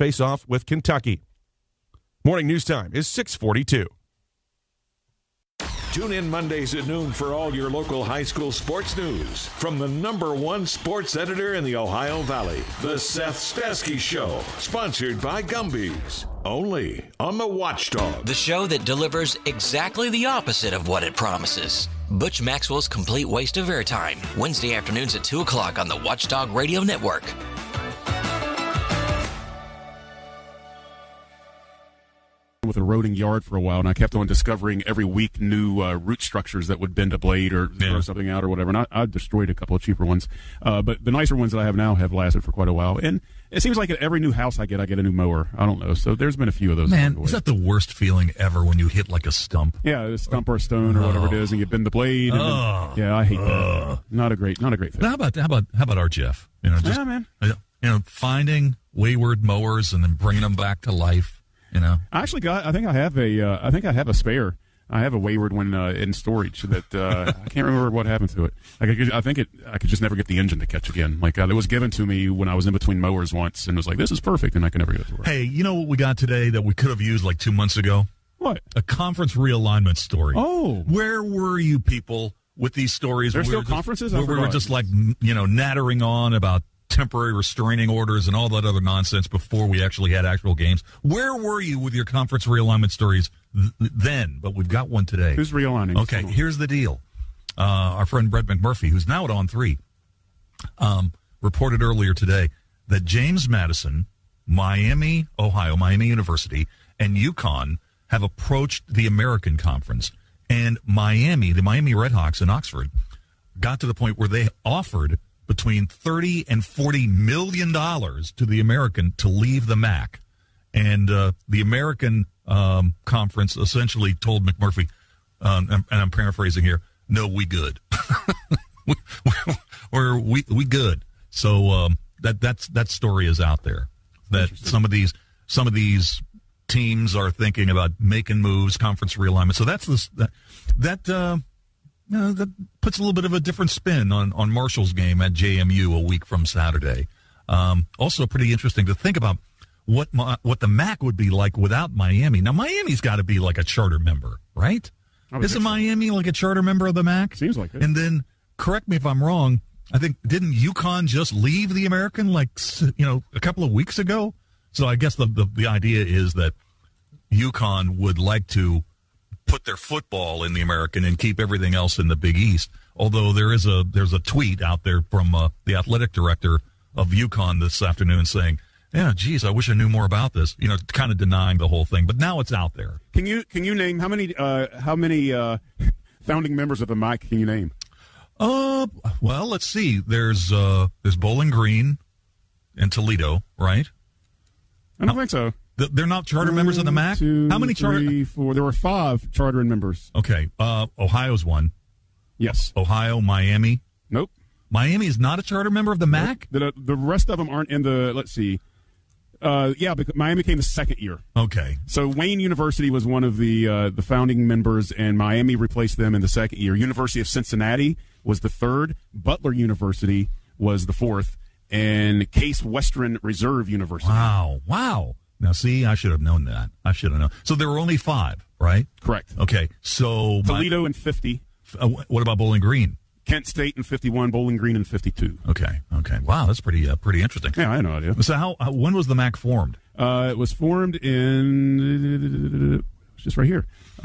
face off with Kentucky. Morning news time is 6:42. Tune in Mondays at noon for all your local high school sports news from the #1 sports editor in the Ohio Valley, The Seth Stasky Show, sponsored by Gumby's, only on the Watchdog. The show that delivers exactly the opposite of what it promises. Butch Maxwell's Complete Waste of Airtime, Wednesday afternoons at 2 o'clock on the Watchdog Radio Network. With a eroding yard for a while, and I kept on discovering every week new root structures that would bend a blade or throw something out or whatever, and I destroyed a couple of cheaper ones. But the nicer ones that I have now have lasted for quite a while, and it seems like at every new house I get a new mower. I don't know, so there's been a few of those. Man, is that the worst feeling ever when you hit like a stump? Yeah, a stump or a stone or whatever it is, and you bend the blade. And then, I hate that. Not a great thing. How about our Jeff? Yeah, man. Finding wayward mowers and then bringing them back to life. I actually I think I have a spare. I have a wayward one in storage that I can't remember what happened to it. I could just never get the engine to catch again. Like it was given to me when I was in between mowers once, and it was like, this is perfect, and I could never get it to work. Hey, you know what we got today that we could have used like 2 months ago? What? A conference realignment story. Oh, where were you people with these stories? There's still conferences. We were just like nattering on about temporary restraining orders and all that other nonsense before we actually had actual games. Where were you with your conference realignment stories then? But we've got one today. Who's realigning? Okay, here's the deal. Our friend Brett McMurphy, who's now at On 3, reported earlier today that James Madison, Miami, Ohio, Miami University, and UConn have approached the American Conference. And the Miami Redhawks in Oxford, got to the point where they offered between $30 and $40 million to the American to leave the MAC. And the American conference essentially told McMurphy, and I'm paraphrasing here, no, we good. we good. So that story is out there. That some of these teams are thinking about making moves, conference realignment. So that puts a little bit of a different spin on Marshall's game at JMU a week from Saturday. Also pretty interesting to think about what the MAC would be like without Miami. Now, Miami's got to be like a charter member, right? Isn't Miami like a charter member of the MAC? Seems like it. And then, correct me if I'm wrong, I think, didn't UConn just leave the American a couple of weeks ago? So I guess the idea is that UConn would like to put their football in the American and keep everything else in the Big East. Although there's a tweet out there from the athletic director of UConn this afternoon saying, "Yeah, geez, I wish I knew more about this." Kind of denying the whole thing, but now it's out there. Can you name how many founding members of the MAC? Can you name? Well, let's see. There's Bowling Green and Toledo, right? I don't think so. They're not charter members of the MAC? How many charter? 3, 4. There were 5 charter members. Okay. Ohio's one. Yes. Ohio, Miami. Nope. Miami is not a charter member of the MAC? Nope. The rest of them aren't in the, let's see. Because Miami came the second year. Okay. So Wayne University was one of the founding members, and Miami replaced them in the second year. University of Cincinnati was the third. Butler University was the fourth. And Case Western Reserve University. Wow. Now, see, I should have known that. I should have known. So there were only 5, right? Correct. Okay, so Toledo in 50. What about Bowling Green? Kent State in 51, Bowling Green in 52. Okay. Wow, that's pretty interesting. Yeah, I had no idea. So when was the MAC formed? It was formed in it's just right here,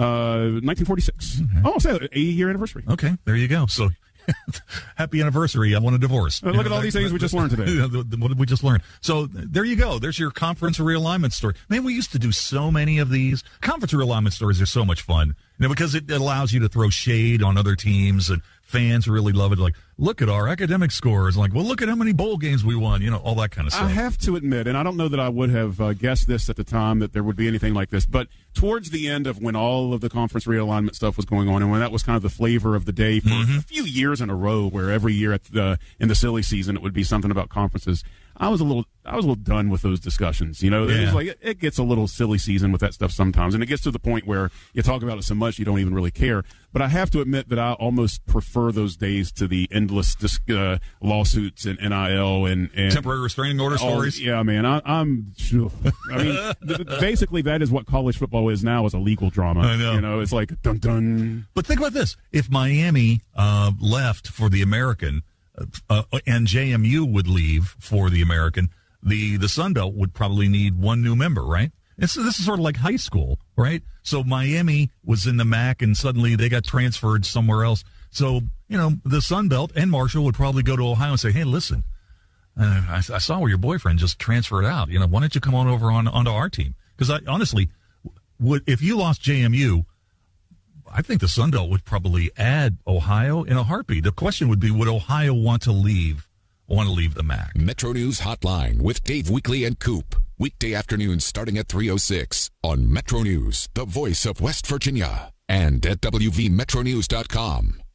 1946. Okay. Oh, say 80-year anniversary. Okay, there you go. So. Happy anniversary. I want a divorce. Look at all these things we just learned today. What did we just learn? So there you go. There's your conference realignment story. Man, we used to do so many of these. Conference realignment stories are so much fun. Because it allows you to throw shade on other teams, and fans really love it. Like, look at our academic scores. Like, well, look at how many bowl games we won. All that kind of stuff. I have to admit, and I don't know that I would have guessed this at the time, that there would be anything like this, but towards the end of when all of the conference realignment stuff was going on, and when that was kind of the flavor of the day for a few years in a row, where every year in the silly season it would be something about conferences, I was a I was a little done with those discussions. You know, it's like it gets a little silly season with that stuff sometimes, and it gets to the point where you talk about it so much you don't even really care. But I have to admit that I almost prefer those days to the endless lawsuits and NIL and temporary restraining order stories. Yeah, man, I mean, basically that is what college football is now, is a legal drama. I know. You know, it's like dun dun. But think about this: if Miami left for the American, and JMU would leave for the American, the Sun Belt would probably need one new member, right? This is sort of like high school, right? So Miami was in the MAC, and suddenly they got transferred somewhere else. So, you know, the Sun Belt and Marshall would probably go to Ohio and say, hey, listen, I saw where your boyfriend just transferred out. You know, why don't you come on over onto our team? Because honestly, if you lost JMU, I think the Sun Belt would probably add Ohio in a heartbeat. The question would be, would Ohio want to leave the MAC? Metro News Hotline with Dave Weekley and Coop. Weekday afternoons starting at 3:06 on Metro News, the voice of West Virginia, and at WVMetronews.com.